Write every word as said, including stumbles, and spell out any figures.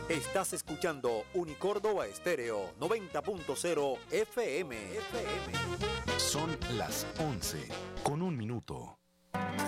Estás escuchando Unicórdoba Estéreo noventa punto cero F M. F M. Son las once con un minuto.